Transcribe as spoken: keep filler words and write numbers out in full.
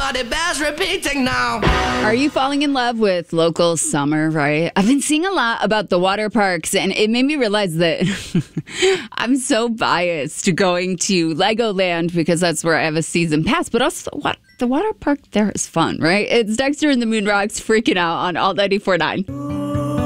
but it bears repeating now. Are you falling in love with local summer, right? I've been seeing a lot about the water parks, and it made me realize that I'm so biased to going to Legoland because that's where I have a season pass, but also what the water park there is fun, right? It's Dexter and the Moon Rocks freaking out on Alt ninety-four point nine.